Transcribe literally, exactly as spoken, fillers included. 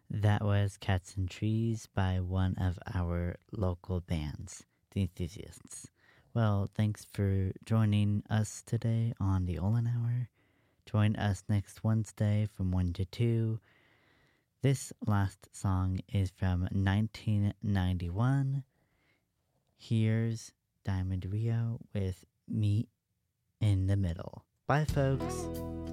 That was Cats and Trees by one of our local bands, The Enthusiasts. Well, thanks for joining us today on the Olin Hour. Join us next Wednesday from one to two. This last song is from nineteen ninety-one. Here's Diamond Rio with Meet in the Middle. Bye, folks.